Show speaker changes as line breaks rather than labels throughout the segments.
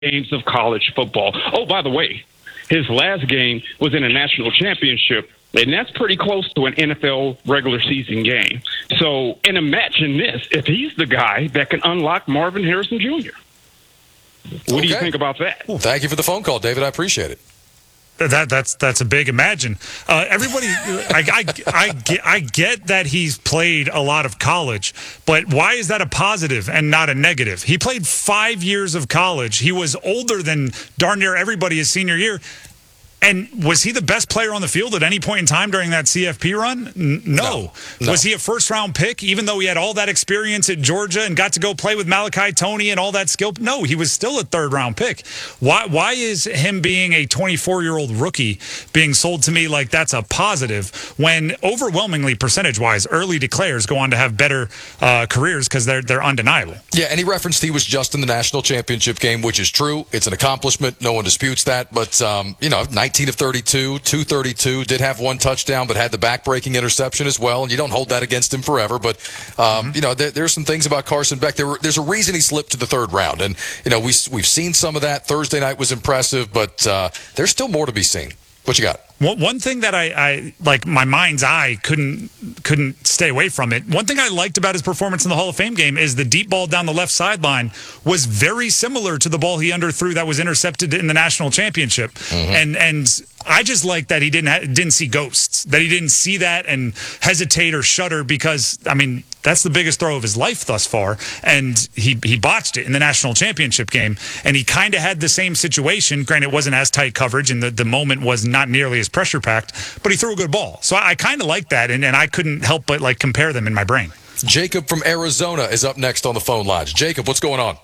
games of college football. Oh, by the way, his last game was in a national championship, and that's pretty close to an NFL regular season game. So, and imagine this, if he's the guy that can unlock Marvin Harrison Jr. What do you think about that?
Well, thank you for the phone call, David. I appreciate it.
That's a big imagine. Everybody, I get that he's played a lot of college, but why is that a positive and not a negative? He played 5 years of college. He was older than darn near everybody his senior year. And was he the best player on the field at any point in time during that CFP run? No. Was he a first-round pick, even though he had all that experience at Georgia and got to go play with Malachi Toney and all that skill? No, he was still a third-round pick. Why is him being a 24-year-old rookie being sold to me like that's a positive when overwhelmingly, percentage-wise, early declares go on to have better careers because they're undeniable?
Yeah, and he referenced he was just in the national championship game, which is true. It's an accomplishment. No one disputes that. But, 19 of 32, 232, did have one touchdown, but had the back-breaking interception as well. And you don't hold that against him forever. But, there's some things about Carson Beck. There's a reason he slipped to the third round. And, we've seen some of that. Thursday night was impressive, but there's still more to be seen. What you got?
One thing that I like, my mind's eye couldn't stay away from it. One thing I liked about his performance in the Hall of Fame game is the deep ball down the left sideline was very similar to the ball he underthrew that was intercepted in the national championship. Mm-hmm. And I just like that he didn't see ghosts, that he didn't see that and hesitate or shudder because, that's the biggest throw of his life thus far, and he botched it in the national championship game, and he kind of had the same situation. Granted, it wasn't as tight coverage, and the moment was not nearly as pressure-packed, but he threw a good ball. So I kind of like that, and I couldn't help but compare them in my brain.
Jacob from Arizona is up next on the phone lines. Jacob, what's going on?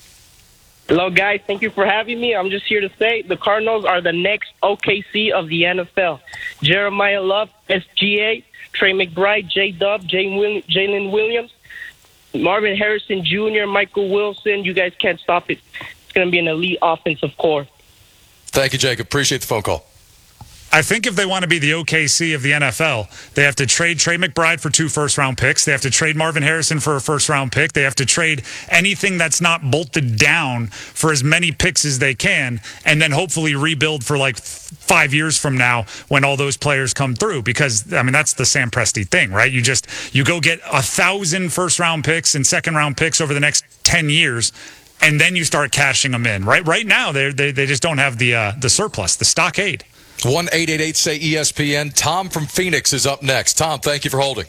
Hello, guys. Thank you for having me. I'm just here to say the Cardinals are the next OKC of the NFL. Jeremiah Love, SGA, Trey McBride, J-Dub, Jalen Williams, Marvin Harrison Jr., Michael Wilson. You guys can't stop it. It's going to be an elite offensive core.
Thank you, Jacob. Appreciate the phone call.
I think if they want to be the OKC of the NFL, they have to trade Trey McBride for 2 first-round picks. They have to trade Marvin Harrison for a first-round pick. They have to trade anything that's not bolted down for as many picks as they can, and then hopefully rebuild for 5 years from now when all those players come through. Because, that's the Sam Presti thing, right? You go get 1,000 first-round picks and second-round picks over the next 10 years, and then you start cashing them in. Right now, they just don't have the surplus, the stockade.
1-888-SAY-ESPN. Tom from Phoenix is up next. Tom, thank you for holding.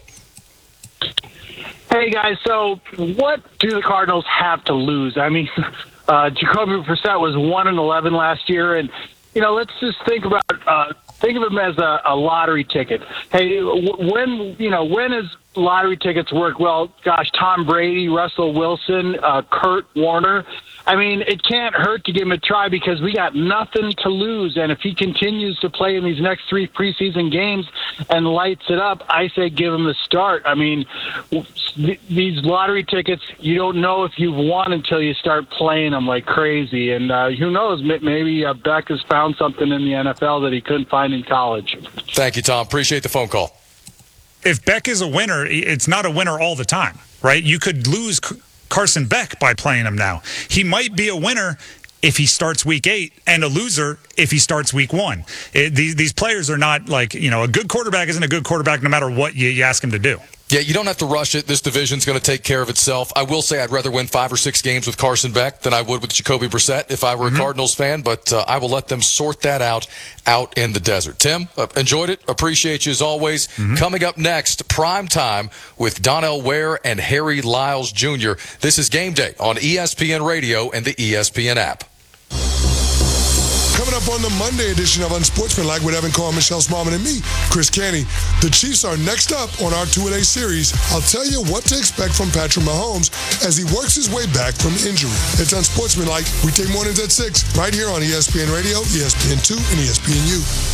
Hey, guys. So what do the Cardinals have to lose? Jacoby Brissett was 1-11 last year, and, let's just think of him as a lottery ticket. Hey, when is lottery tickets work? Well, gosh, Tom Brady, Russell Wilson, Kurt Warner. It can't hurt to give him a try because we got nothing to lose. And if he continues to play in these next 3 preseason games and lights it up, I say give him the start. These lottery tickets, you don't know if you've won until you start playing them like crazy. And who knows, maybe Beck has found something in the NFL that he couldn't find in college.
Thank you, Tom. Appreciate the phone call.
If Beck is a winner, it's not a winner all the time, right? You could lose Carson Beck by playing him now. He might be a winner if he starts week 8 and a loser if he starts week 1. These players are not a good quarterback isn't a good quarterback no matter what you ask him to do.
Yeah, you don't have to rush it. This division's going to take care of itself. I will say I'd rather win 5 or 6 games with Carson Beck than I would with Jacoby Brissett if I were a Cardinals fan, but I will let them sort that out in the desert. Tim, enjoyed it. Appreciate you as always. Coming up next, prime time with Donnell Ware and Harry Lyles Jr. This is Game Day on ESPN Radio and the ESPN app.
Coming up on the Monday edition of Unsportsmanlike with Evan Carr, Michelle Smallman, and me, Chris Canty. The Chiefs are next up on our two-a-day series. I'll tell you what to expect from Patrick Mahomes as he works his way back from injury. It's Unsportsmanlike. Weekday mornings at 6, right here on ESPN Radio, ESPN2, and ESPNU.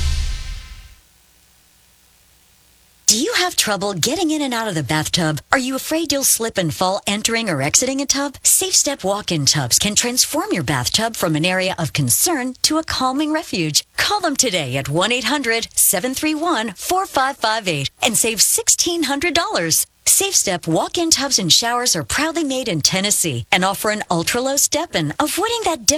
Do you have trouble getting in and out of the bathtub? Are you afraid you'll slip and fall entering or exiting a tub? Safe Step walk-in tubs can transform your bathtub from an area of concern to a calming refuge. Call them today at 1-800-731-4558 and save $1,600. Safe Step walk-in tubs and showers are proudly made in Tennessee and offer an ultra-low step-in, avoiding that